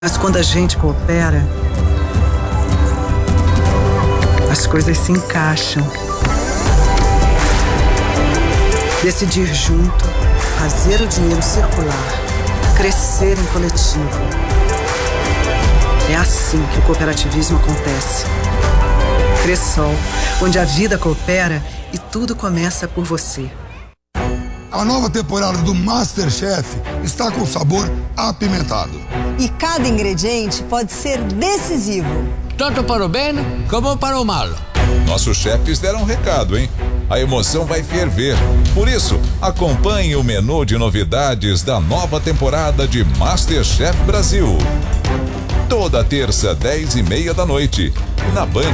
Mas quando a gente coopera, as coisas se encaixam. Decidir junto, fazer o dinheiro circular, crescer em coletivo. É assim que o cooperativismo acontece. Cressol, onde a vida coopera e tudo começa por você. A nova temporada do MasterChef está com sabor apimentado. E cada ingrediente pode ser decisivo. Tanto para o bem como para o mal. Nossos chefes deram um recado, hein? A emoção vai ferver. Por isso, acompanhe o menu de novidades da nova temporada de MasterChef Brasil. Toda terça, 10h30 da noite, na Band.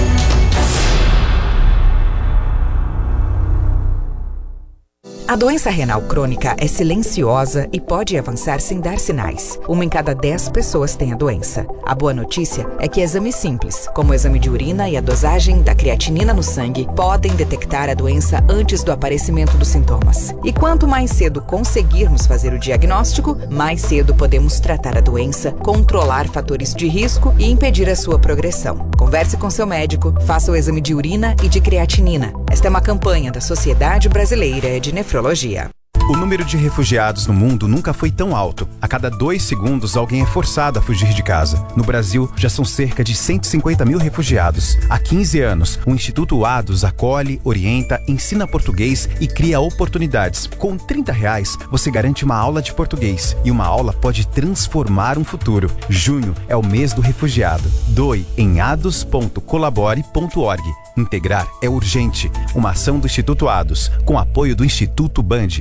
A doença renal crônica é silenciosa e pode avançar sem dar sinais. 1 em cada 10 pessoas tem a doença. A boa notícia é que exames simples, como o exame de urina e a dosagem da creatinina no sangue, podem detectar a doença antes do aparecimento dos sintomas. E quanto mais cedo conseguirmos fazer o diagnóstico, mais cedo podemos tratar a doença, controlar fatores de risco e impedir a sua progressão. Converse com seu médico, faça o exame de urina e de creatinina. Esta é uma campanha da Sociedade Brasileira de Nefrologia. O número de refugiados no mundo nunca foi tão alto. A cada 2 segundos, alguém é forçado a fugir de casa. No Brasil, já são cerca de 150 mil refugiados. Há 15 anos, o Instituto ADOS acolhe, orienta, ensina português e cria oportunidades. Com R$30, você garante uma aula de português. E uma aula pode transformar um futuro. Junho é o mês do refugiado. Doe em ados.colabore.org. Integrar é urgente. Uma ação do Instituto ADOS, com apoio do Instituto Band.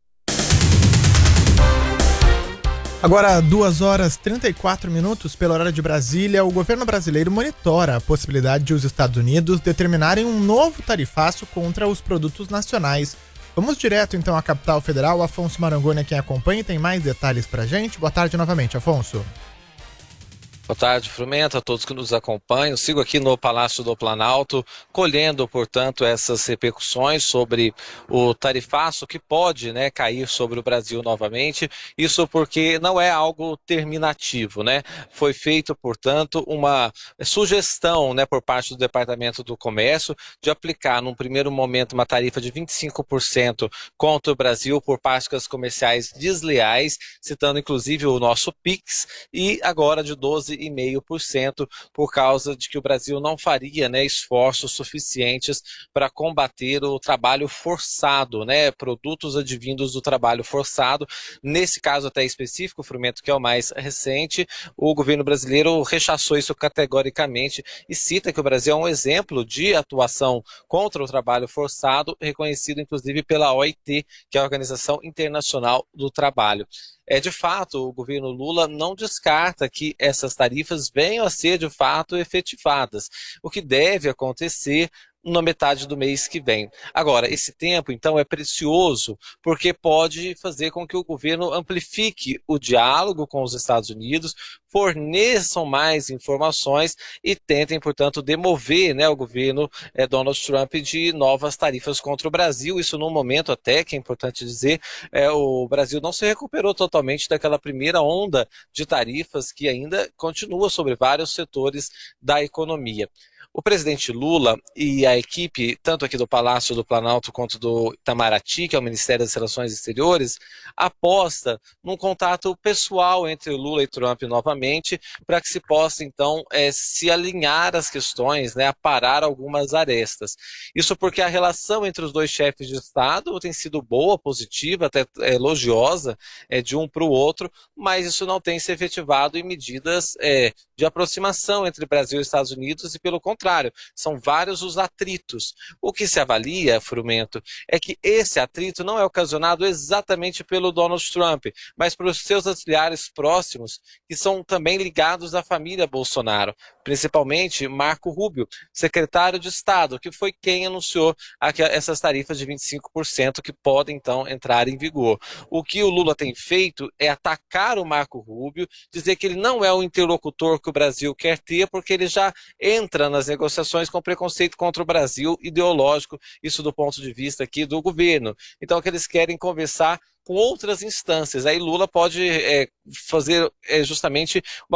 Agora, 2h34 pelo horário de Brasília, o governo brasileiro monitora a possibilidade de os Estados Unidos determinarem um novo tarifaço contra os produtos nacionais. Vamos direto então à capital federal. Afonso Marangoni é quem acompanha e tem mais detalhes pra gente. Boa tarde novamente, Afonso. Boa tarde, Frumento, a todos que nos acompanham. Sigo aqui no Palácio do Planalto, colhendo, portanto, essas repercussões sobre o tarifaço que pode, cair sobre o Brasil novamente. Isso porque não é algo terminativo, Foi feito, portanto, uma sugestão, por parte do Departamento do Comércio de aplicar, num primeiro momento, uma tarifa de 25% contra o Brasil por práticas comerciais desleais, citando, inclusive, o nosso PIX, e agora de 12,5% por causa de que o Brasil não faria esforços suficientes para combater o trabalho forçado, produtos advindos do trabalho forçado. Nesse caso até específico, o Frumento, que é o mais recente, o governo brasileiro rechaçou isso categoricamente e cita que o Brasil é um exemplo de atuação contra o trabalho forçado, reconhecido inclusive pela OIT, que é a Organização Internacional do Trabalho. De fato, o governo Lula não descarta que essas tarifas venham a ser, de fato, efetivadas, o que deve acontecer na metade do mês que vem. Agora, esse tempo, então, é precioso porque pode fazer com que o governo amplifique o diálogo com os Estados Unidos, forneçam mais informações e tentem, portanto, demover o governo Donald Trump de novas tarifas contra o Brasil. Isso num momento até, que é importante dizer, o Brasil não se recuperou totalmente daquela primeira onda de tarifas que ainda continua sobre vários setores da economia. O presidente Lula e a equipe, tanto aqui do Palácio do Planalto quanto do Itamaraty, que é o Ministério das Relações Exteriores, aposta num contato pessoal entre Lula e Trump novamente, para que se possa, então, se alinhar as questões, aparar algumas arestas. Isso porque a relação entre os dois chefes de Estado tem sido boa, positiva, até elogiosa, de um para o outro, mas isso não tem se efetivado em medidas de aproximação entre Brasil e Estados Unidos e, pelo contrário, são vários os atritos. O que se avalia, Frumento, é que esse atrito não é ocasionado exatamente pelo Donald Trump, mas pelos seus auxiliares próximos, que são também ligados à família Bolsonaro, principalmente Marco Rubio, secretário de Estado, que foi quem anunciou essas tarifas de 25% que podem, então, entrar em vigor. O que o Lula tem feito é atacar o Marco Rubio, dizer que ele não é o interlocutor que o Brasil quer ter, porque ele já entra nas negociações com preconceito contra o Brasil ideológico, isso do ponto de vista aqui do governo. Então, que eles querem conversar com outras instâncias. Aí Lula pode fazer justamente uma